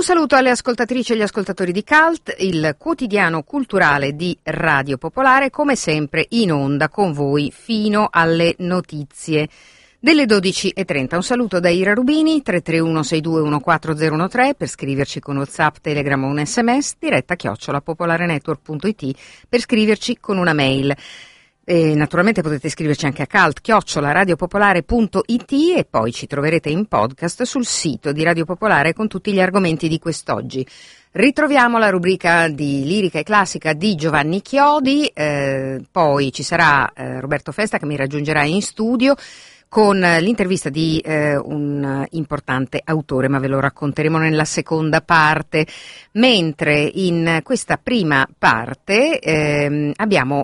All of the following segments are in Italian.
saluto alle ascoltatrici e agli ascoltatori di CULT, il quotidiano culturale di Radio Popolare, come sempre in onda con voi fino alle notizie delle 12:30. Un saluto da Ira Rubini, 331-6214013 per scriverci con WhatsApp, Telegram o un SMS, diretta @popolarenetwork.it per scriverci con una mail. E naturalmente potete scriverci anche a cult@radiopopolare.it e poi ci troverete in podcast sul sito di Radio Popolare con tutti gli argomenti di quest'oggi. Ritroviamo la rubrica di lirica e classica di Giovanni Chiodi, poi ci sarà Roberto Festa che mi raggiungerà in studio con l'intervista di un importante autore, ma ve lo racconteremo nella seconda parte. Mentre in questa prima parte abbiamo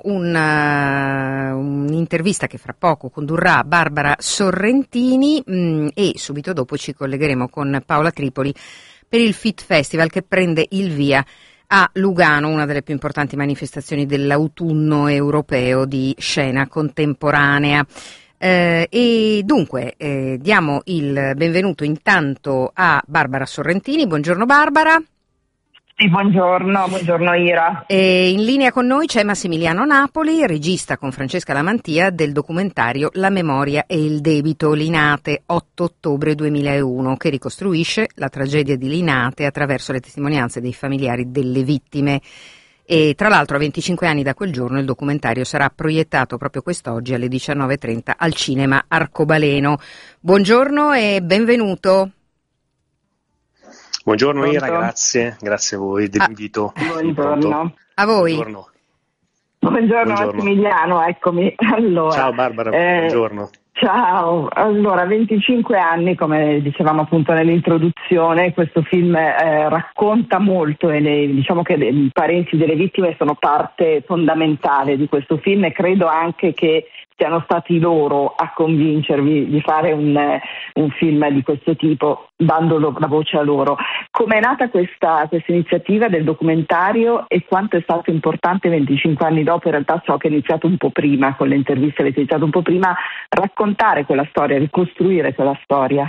un'intervista che fra poco condurrà Barbara Sorrentini e subito dopo ci collegheremo con Paola Tripoli per il Fit Festival che prende il via a Lugano, una delle più importanti manifestazioni dell'autunno europeo di scena contemporanea. E dunque diamo il benvenuto intanto a Barbara Sorrentini. Buongiorno Barbara. Sì, buongiorno Ira. E in linea con noi c'è Massimiliano Napoli, regista con Francesca Lamantia del documentario La memoria e il debito, Linate, 8 ottobre 2001, che ricostruisce la tragedia di Linate attraverso le testimonianze dei familiari delle vittime. E tra l'altro a 25 anni da quel giorno il documentario sarà proiettato proprio quest'oggi alle 19:30 al cinema Arcobaleno. Buongiorno e benvenuto. Buongiorno Ira, grazie a voi dell'invito. Buongiorno. A voi. Buongiorno Massimiliano, eccomi. Allora, ciao Barbara, buongiorno. Ciao, allora 25 anni, come dicevamo appunto nell'introduzione, questo film racconta molto e diciamo che i parenti delle vittime sono parte fondamentale di questo film e credo anche che siano stati loro a convincervi di fare un film di questo tipo, dando la voce a loro. Com'è nata questa iniziativa del documentario e quanto è stato importante 25 anni dopo? In realtà so che è iniziato un po' prima, con le interviste avete iniziato un po' prima, raccontare quella storia, ricostruire quella storia.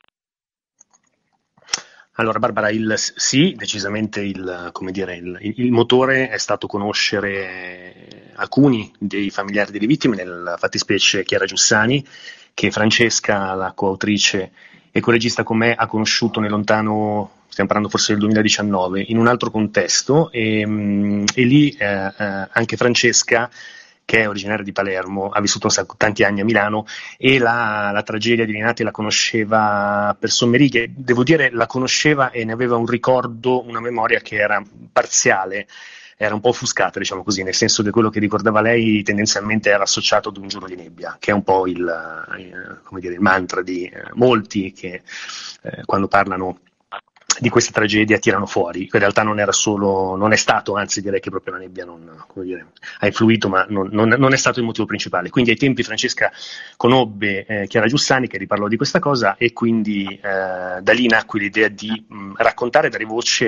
Allora Barbara, decisamente il motore è stato conoscere alcuni dei familiari delle vittime, nella fattispecie Chiara Giussani, che Francesca, la coautrice e coregista con me, ha conosciuto nel lontano, stiamo parlando forse del 2019, in un altro contesto e lì anche Francesca, che è originaria di Palermo, ha vissuto tanti anni a Milano e la tragedia di Linate la conosceva per somme righe. Devo dire, la conosceva e ne aveva un ricordo, una memoria che era parziale, era un po' offuscata, diciamo così, nel senso che quello che ricordava lei tendenzialmente era associato ad un giorno di nebbia, che è un po' il mantra di molti che quando parlano di questa tragedia tirano fuori. In realtà non è stato, anzi direi che proprio la nebbia ha influito, ma non è stato il motivo principale. Quindi ai tempi Francesca conobbe Chiara Giussani che riparlò di questa cosa e quindi da lì nacque l'idea di raccontare, dare voce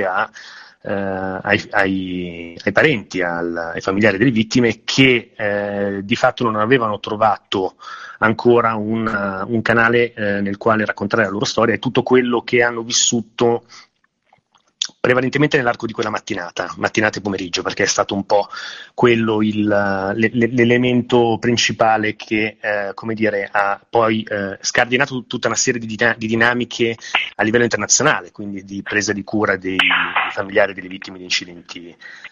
ai parenti, ai familiari delle vittime che di fatto non avevano trovato ancora un canale nel quale raccontare la loro storia e tutto quello che hanno vissuto prevalentemente nell'arco di quella mattinata e pomeriggio, perché è stato un po' quello l'elemento principale che ha poi scardinato tutta una serie di dinamiche a livello internazionale, quindi di presa di cura dei familiari delle vittime di incidenti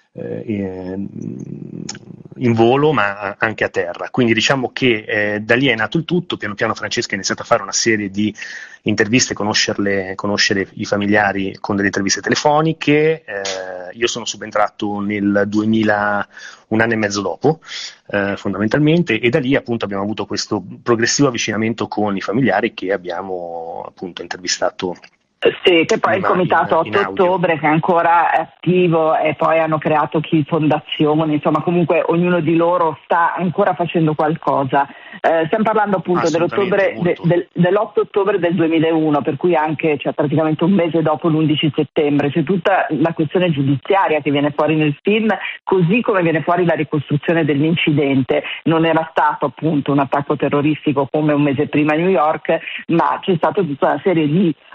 in volo ma anche a terra. Quindi diciamo che da lì è nato il tutto. Piano piano Francesca ha iniziato a fare una serie di interviste, conoscere i familiari con delle interviste telefoniche. Io sono subentrato nel 2000, un anno e mezzo dopo, fondamentalmente, e da lì appunto abbiamo avuto questo progressivo avvicinamento con i familiari che abbiamo appunto intervistato. Sì, che poi è il comitato 8 ottobre che è ancora attivo e poi hanno creato fondazione, insomma comunque ognuno di loro sta ancora facendo qualcosa. Stiamo parlando appunto dell'8 ottobre del 2001, per cui anche praticamente un mese dopo l'11 settembre. C'è tutta la questione giudiziaria che viene fuori nel film, così come viene fuori la ricostruzione dell'incidente. Non era stato appunto un attacco terroristico come un mese prima a New York, ma c'è stata tutta una serie di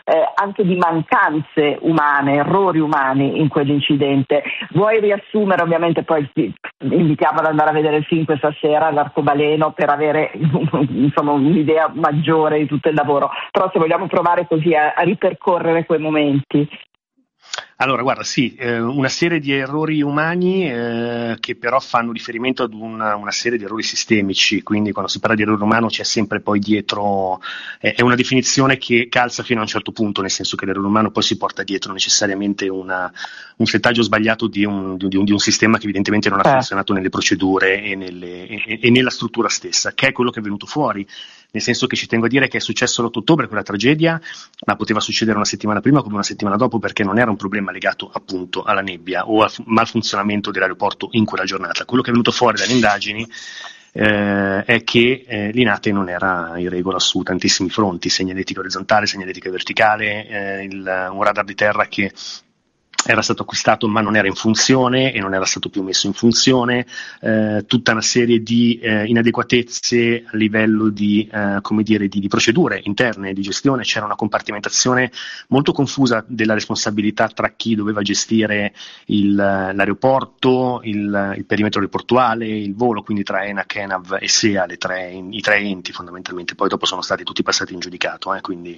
anche di mancanze umane, errori umani in quell'incidente. Vuoi riassumere? Ovviamente poi invitiamo ad andare a vedere il film questa sera all'Arcobaleno per avere insomma un'idea maggiore di tutto il lavoro, però se vogliamo provare così a ripercorrere quei momenti. Allora, guarda, sì, una serie di errori umani che però fanno riferimento ad una serie di errori sistemici, quindi quando si parla di errore umano c'è sempre poi dietro, è una definizione che calza fino a un certo punto, nel senso che l'errore umano poi si porta dietro necessariamente un settaggio sbagliato di un sistema che evidentemente non ha funzionato nelle procedure e nella struttura stessa, che è quello che è venuto fuori. Nel senso che ci tengo a dire che è successo l'8 ottobre quella tragedia, ma poteva succedere una settimana prima come una settimana dopo, perché non era un problema legato appunto alla nebbia o al malfunzionamento dell'aeroporto in quella giornata. Quello che è venuto fuori dalle indagini è che l'Inate non era in regola su tantissimi fronti: segnaletica orizzontale, segnaletica verticale, un radar di terra che era stato acquistato ma non era in funzione e non era stato più messo in funzione, tutta una serie di inadeguatezze a livello di procedure interne di gestione. C'era una compartimentazione molto confusa della responsabilità tra chi doveva gestire l'aeroporto, il perimetro aeroportuale, il volo, quindi tra ENAC, ENAV e SEA, i tre enti fondamentalmente. Poi dopo sono stati tutti passati in giudicato,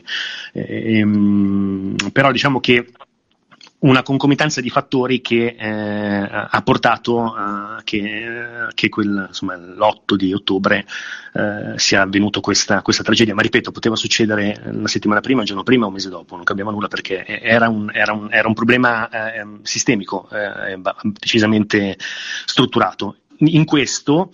però diciamo che una concomitanza di fattori che ha portato che l'8 di ottobre sia avvenuto questa tragedia. Ma ripeto, poteva succedere una settimana prima, un giorno prima, un mese dopo, non cambiava nulla, perché era un problema sistemico, decisamente strutturato. In questo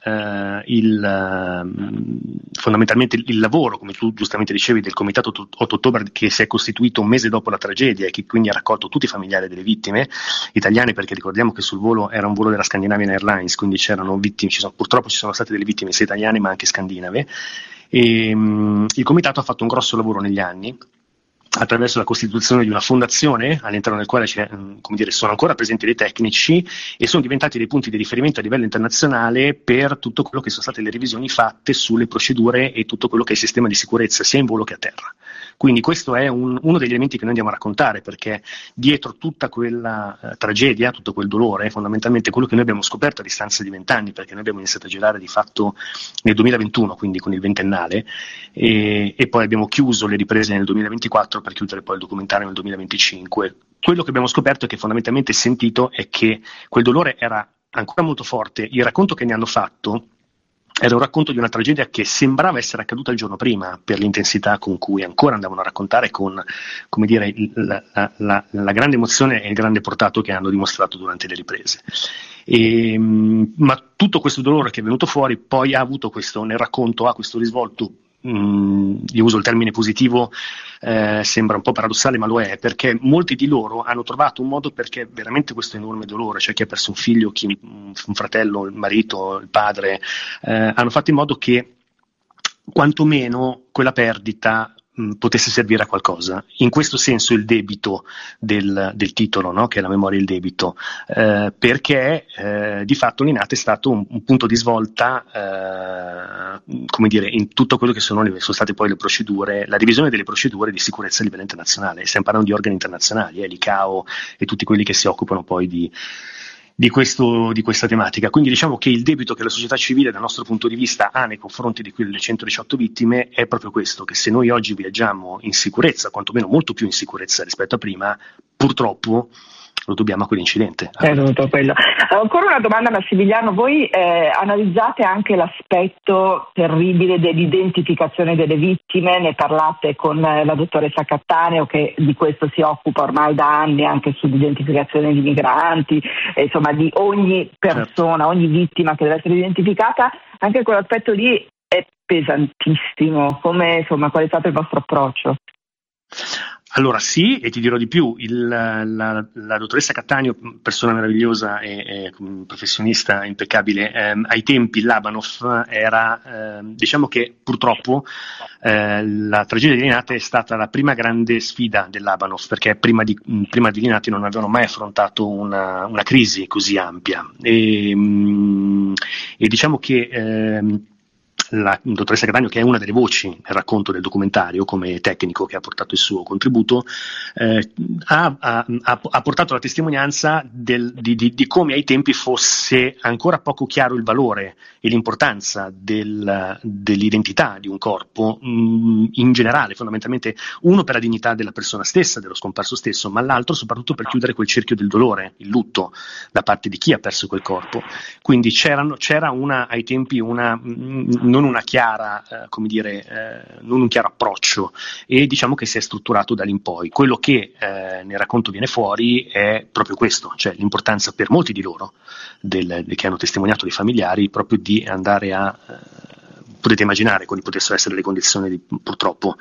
fondamentalmente il lavoro, come tu giustamente dicevi, del comitato 8 ottobre, che si è costituito un mese dopo la tragedia e che quindi ha raccolto tutti i familiari delle vittime italiane, perché ricordiamo che sul volo era un volo della Scandinavian Airlines, quindi c'erano vittime, purtroppo ci sono state delle vittime sia italiane ma anche scandinave, e il comitato ha fatto un grosso lavoro negli anni attraverso la costituzione di una fondazione all'interno del quale sono ancora presenti dei tecnici e sono diventati dei punti di riferimento a livello internazionale per tutto quello che sono state le revisioni fatte sulle procedure e tutto quello che è il sistema di sicurezza sia in volo che a terra. Quindi questo è uno degli elementi che noi andiamo a raccontare, perché dietro tutta quella tragedia, tutto quel dolore, fondamentalmente quello che noi abbiamo scoperto a distanza di 20 anni, perché noi abbiamo iniziato a girare di fatto nel 2021, quindi con il ventennale, e poi abbiamo chiuso le riprese nel 2024 per chiudere poi il documentario nel 2025. Quello che abbiamo scoperto e che fondamentalmente sentito è che quel dolore era ancora molto forte. Il racconto che ne hanno fatto era un racconto di una tragedia che sembrava essere accaduta il giorno prima, per l'intensità con cui ancora andavano a raccontare, con la grande emozione e il grande portato che hanno dimostrato durante le riprese. Ma tutto questo dolore che è venuto fuori poi nel racconto ha questo risvolto. Io uso il termine positivo, sembra un po' paradossale, ma lo è, perché molti di loro hanno trovato un modo, perché veramente questo enorme dolore, cioè chi ha perso un figlio, un fratello, il marito, il padre, hanno fatto in modo che quantomeno quella perdita potesse servire a qualcosa. In questo senso il debito del titolo, no? Che è la memoria e il debito, perché di fatto l'Inate è stato un punto di svolta in tutto quello che sono state poi le procedure, la divisione delle procedure di sicurezza a livello internazionale. Stiamo parlando di organi internazionali, l'ICAO e tutti quelli che si occupano poi di questa tematica. Quindi diciamo che il debito che la società civile dal nostro punto di vista ha nei confronti di quelle 118 vittime è proprio questo, che se noi oggi viaggiamo in sicurezza, quantomeno molto più in sicurezza rispetto a prima, purtroppo lo dobbiamo a quell'incidente. È dovuto quello. Ancora una domanda, Massimiliano: voi analizzate anche l'aspetto terribile dell'identificazione delle vittime, ne parlate con la dottoressa Cattaneo, che di questo si occupa ormai da anni, anche sull'identificazione di migranti, insomma di ogni persona, ogni vittima che deve essere identificata. Anche quell'aspetto lì è pesantissimo. Qual è stato il vostro approccio? Allora sì, e ti dirò di più, la dottoressa Cattaneo, persona meravigliosa e professionista impeccabile, ai tempi l'Abanov era, diciamo che purtroppo la tragedia di Linate è stata la prima grande sfida dell'Abanov, perché prima di Linate non avevano mai affrontato una crisi così ampia, e diciamo che la dottoressa Cattaneo, che è una delle voci nel racconto del documentario come tecnico che ha portato il suo contributo, ha portato la testimonianza di come ai tempi fosse ancora poco chiaro il valore e l'importanza dell'identità di un corpo in generale, fondamentalmente uno per la dignità della persona stessa, dello scomparso stesso, ma l'altro soprattutto per chiudere quel cerchio del dolore, il lutto da parte di chi ha perso quel corpo. Quindi c'era ai tempi non una chiara, non un chiaro approccio, e diciamo che si è strutturato da lì in poi. Quello che nel racconto viene fuori è proprio questo, cioè l'importanza per molti di loro, che hanno testimoniato dei familiari, proprio di andare a potete immaginare quali potessero essere le condizioni purtroppo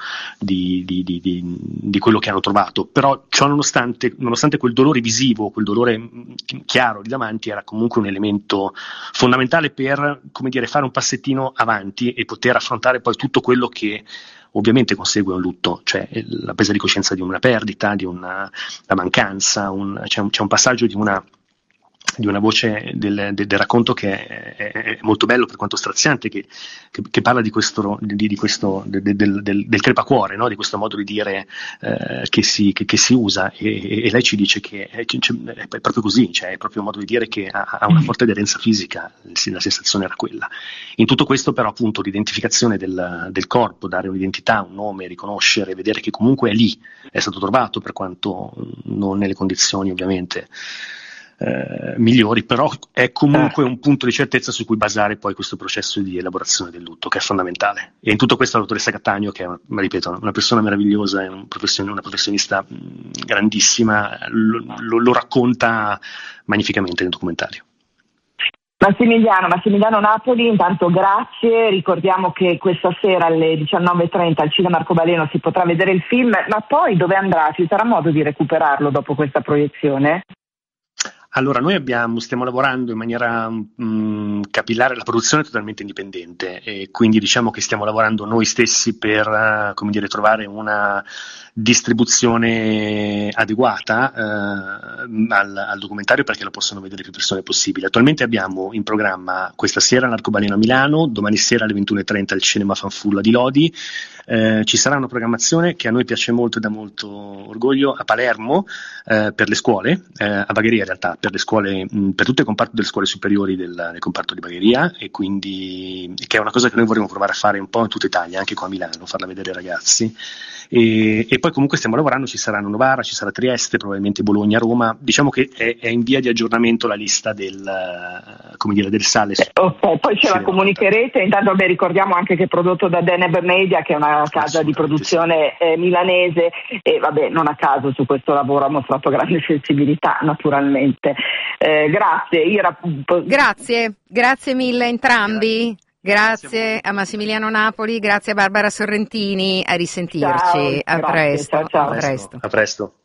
di quello che hanno trovato, però ciò nonostante quel dolore visivo, quel dolore chiaro lì davanti, era comunque un elemento fondamentale per, come dire, fare un passettino avanti e poter affrontare poi tutto quello che ovviamente consegue un lutto, cioè la presa di coscienza di una perdita, la mancanza, c'è un passaggio di una voce del racconto che è molto bello per quanto straziante, che parla di questo del crepacuore, no? Di questo modo di dire che si usa, e lei ci dice che è proprio così, cioè è proprio un modo di dire che ha una forte aderenza fisica, la sensazione era quella. In tutto questo però appunto l'identificazione del corpo, dare un'identità, un nome, riconoscere, vedere che comunque è lì, è stato trovato, per quanto non nelle condizioni ovviamente migliori, però è comunque un punto di certezza su cui basare poi questo processo di elaborazione del lutto, che è fondamentale. E in tutto questo la dottoressa Cattaneo, che è ripeto, una persona meravigliosa, è una professionista grandissima, lo racconta magnificamente nel documentario. Massimiliano Napoli, intanto grazie, ricordiamo che questa sera alle 19:30 al Cinema Arcobaleno si potrà vedere il film, ma poi dove andrà? Ci sarà modo di recuperarlo dopo questa proiezione? Allora, noi stiamo lavorando in maniera capillare, la produzione è totalmente indipendente, e quindi diciamo che stiamo lavorando noi stessi per trovare una distribuzione adeguata al documentario, perché lo possano vedere più persone possibile. Attualmente abbiamo in programma questa sera all'Arcobaleno a Milano, domani sera alle 21:30 al Cinema Fanfulla di Lodi. Ci sarà una programmazione che a noi piace molto e dà molto orgoglio a Palermo, per le scuole, a Bagheria in realtà, per le scuole, per tutto il comparto delle scuole superiori del comparto di Bagheria, e quindi che è una cosa che noi vorremmo provare a fare un po' in tutta Italia, anche qua a Milano, farla vedere ai ragazzi. E poi comunque stiamo lavorando, ci saranno Novara, ci sarà Trieste, probabilmente Bologna, Roma. Diciamo che è in via di aggiornamento la lista del sale. Ok, poi ce la comunicherete. Intanto ricordiamo anche che è prodotto da Deneb Media, che è una casa di produzione milanese, e non a caso su questo lavoro ha mostrato grande sensibilità, naturalmente. Grazie mille entrambi. Grazie a Massimiliano Napoli, grazie a Barbara Sorrentini, a risentirci. Ciao, a presto. Ciao. A presto.